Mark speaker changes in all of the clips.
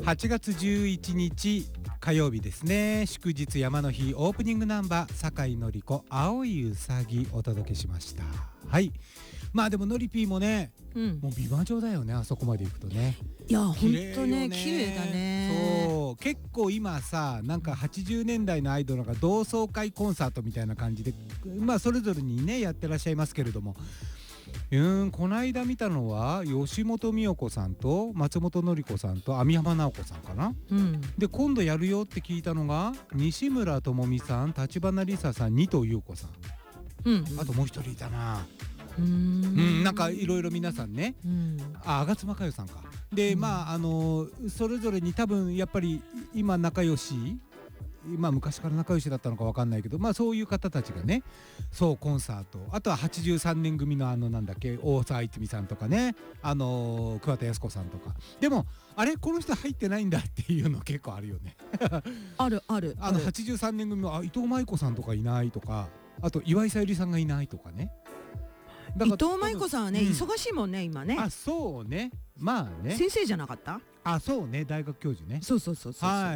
Speaker 1: 8月11日火曜日ですね。祝日山の日オープニングナンバー酒井のり子青いうさぎお届けしました。はい。まあでものりぴーもね、もう美魔女だよね、あそこまで行くとね。
Speaker 2: いやほんとね綺麗だね。
Speaker 1: そう結構今さ、なんか80年代のアイドルが同窓会コンサートみたいな感じで、まあそれぞれにねやってらっしゃいますけれども、この間見たのは吉本美代子さんと松本紀子さんと網浜直子さんかな、で今度やるよって聞いたのが西村智美さん、橘梨沙さん、二藤優子さん、あともう一人いたな。なんかいろいろ皆さんね、吾妻佳代さんかで、まあそれぞれに多分やっぱり今仲良し、まあ昔から仲良しだったのか分かんないけど、まあそういう方たちがね、そうコンサート、あとは83年組のなんだっけ、大沢逸美さんとかね、桑田靖子さんとか。でもあれこの人入ってないんだっていうの結構あるよね。
Speaker 2: ある
Speaker 1: 83年組の伊藤舞子さんとかいないとか、あと岩井さゆりさんがいないとかね。
Speaker 2: 伊藤舞子さんはね、忙しいもんね今ね。
Speaker 1: あ、そうね、まあね、
Speaker 2: 先生じゃなかった？
Speaker 1: あ、そうね、大学教授ね。
Speaker 2: そう
Speaker 1: はい、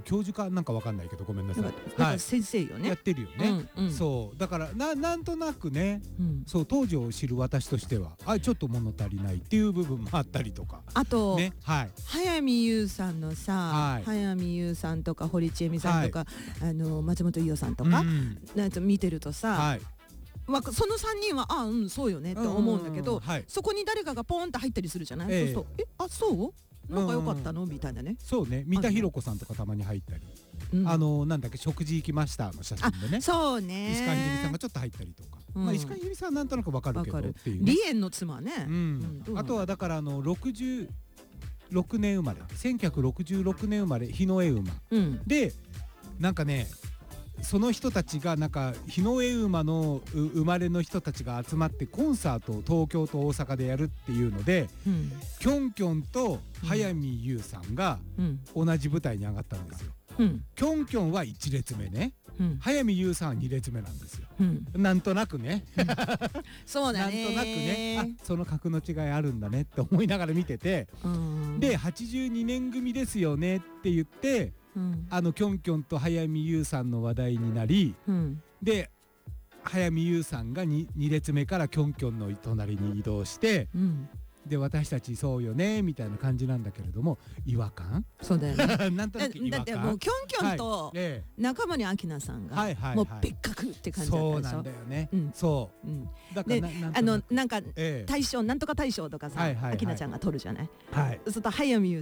Speaker 1: 教授かなんかわかんないけどごめんなさい。
Speaker 2: だから先生よね、
Speaker 1: やってるよね。そうだからなんとなくね、そう当時を知る私としてはちょっと物足りないっていう部分もあったりとか。
Speaker 2: あと
Speaker 1: ね、
Speaker 2: 早見優さんのさ、早見優さんとか堀ちえみさんとか、松本伊代さんとか見てるとさ、その3人はそうよねって思うんだけど、そこに誰かがポーンって入ったりするじゃない。そうするとそう仲良かったのみたいなね。
Speaker 1: そうね、三田寛子さんとかたまに入ったり、なんだっけ、食事行きましたの写真でね、
Speaker 2: そうね、
Speaker 1: 石川ひでみさんがちょっと入ったりとか、石川ひでみさんはなんとなくわかるけどっていうね。
Speaker 2: 梨園の妻ね。
Speaker 1: あとはだから66年生まれ、1966年生まれ、日の絵馬で、なんかね、その人たちがなんか日の絵馬の生まれの人たちが集まってコンサートを東京と大阪でやるっていうので、キョンキョンと早見優さんが同じ舞台に上がったんですよ。キョンキョンは1列目ね、早見優さんは2列目なんですよ。なんとなくね、
Speaker 2: そうだね、
Speaker 1: なんとなくね、その格の違いあるんだねって思いながら見てて、で82年組ですよねって言って、キョンキョンと早見優さんの話題になり、で早見優さんが 2列目からキョンキョンの隣に移動して、で私たちそうよねみたいな感じなんだけれども、違和感、
Speaker 2: そうだよね。
Speaker 1: なんとなく違和感。
Speaker 2: だってもうキョンキョンと中森明菜さんがもう別格って感じだったでしょ。
Speaker 1: そうなんだよね。そうだから
Speaker 2: なんか大賞なんとか大賞とかさ、明菜ちゃんが取るじゃない。そうすると早見優